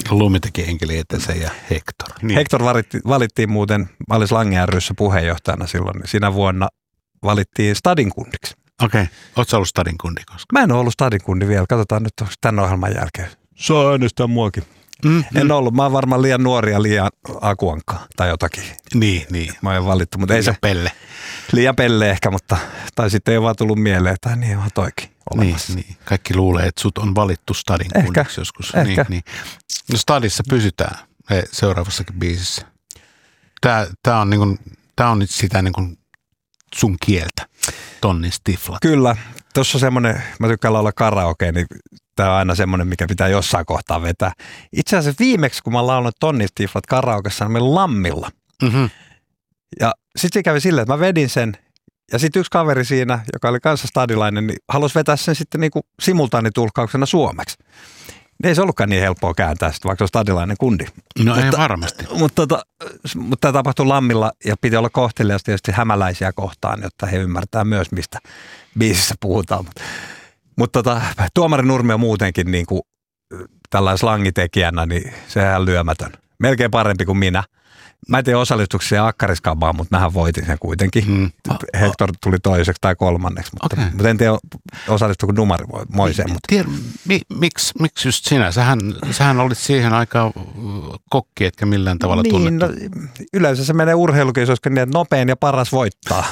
Lumi teki enkeli eteensä ja Hector. Niin. Hector valittiin muuten, mä olin Slangen ry:ssä puheenjohtajana silloin, niin siinä vuonna valittiin Stadin kundiksi. Okei. Ootko ollut Stadin kundi koskaan? Mä en ole ollut Stadin kundi vielä. Katsotaan nyt tämän ohjelman jälkeen. Saa äänestää muakin. En ollut. Mä oon varmaan liian nuori ja liian akuankkaa tai jotakin. Niin. Mä oon valittu, mutta ei se pelle. Liian pelle ehkä, mutta tai sitten ei ole vaan tullut mieleen, tai niin on toikin olemassa. Niin. Kaikki luulee, että sut on valittu Stadin kundiksi joskus. Ehkä. Niin. No Stadissa pysytään seuraavassakin biisissä. Tää on nyt sitä niin kuin sun kieltä, Tonnin Stiflat. Kyllä. Tuossa on semmoinen, mä tykkään laulaa karaoke, niin tää on aina semmoinen, mikä pitää jossain kohtaa vetää. Itse asiassa viimeksi, kun mä laulan Tonnin Stiflat karaokessa, niin meillä Lammilla. Mm-hmm. Ja sitten se kävi silleen, että mä vedin sen, ja sitten yksi kaveri siinä, joka oli kanssa stadilainen, niin halusi vetää sen sitten niin kuin simultaanitulkkauksena suomeksi. Ei se ollutkaan niin helppoa kääntää sitten, vaikka se on stadilainen kundi. No ei varmasti. Mutta tämä tapahtui Lammilla ja piti olla kohtelias tietysti hämäläisiä kohtaan, jotta he ymmärtää myös, mistä biisissä puhutaan. Mutta Tuomari Nurmi on muutenkin niin kuin tällainen slangitekijänä, niin sehän lyömätön. Melkein parempi kuin minä. Mä en tee osallistuksia akkariskabaan, mutta mähän voitin sen kuitenkin. Hector tuli toiseksi tai kolmanneksi, mutta en tee osallistu kuin Numari Moiseen. Miksi just sinä? Sähän olit siihen aikaan kokki, etkä millään tavalla tunnettu. No, yleensä se menee urheilukisoissa niin, että nopein ja paras voittaa.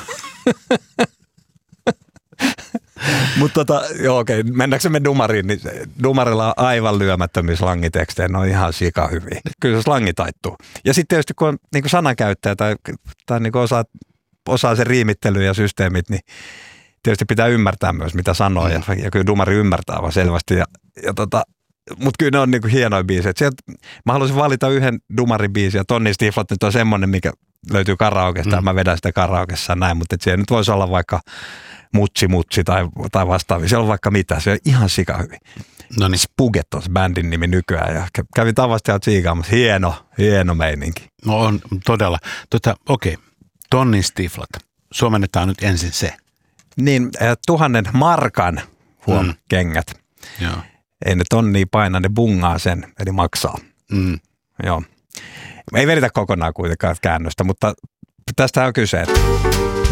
Mutta okei, mennäänkö me Dumariin, niin Dumarilla on aivan lyömättömiä slangitekstejä, ne on ihan sika hyviä. Kyllä se slangi taittuu. Ja sitten tietysti kun on niin kuin sanankäyttäjä tai niin kuin osaa sen riimittely ja systeemit, niin tietysti pitää ymmärtää myös, mitä sanoo, ja kyllä Dumari ymmärtää vaan selvästi. Mutta kyllä ne on niin kuin hienoja biisejä. Mä haluaisin valita yhden Dumari-biisin, ja Tonnin Stiflat nyt on semmoinen, mikä löytyy karaokesta, ja mä vedän sitä karaokessa näin, mutta siellä nyt voisi olla vaikka Mutsi tai vastaavia. Siellä on vaikka mitä. Se on ihan sika hyvin. No niin. Spuget on bändin nimi nykyään. Ja kävin tavasti ja tsiikaamassa. Hieno meininki. No on todella. Okei. Tonnin Stiflat. Suomennetaan nyt ensin se. Niin, 1000 markan kengät. Joo. Ei ne tonnia paina, ne bungaa sen, eli maksaa. Joo. Ei veditä kokonaan kuitenkaan käännöstä, mutta tästä on kyse.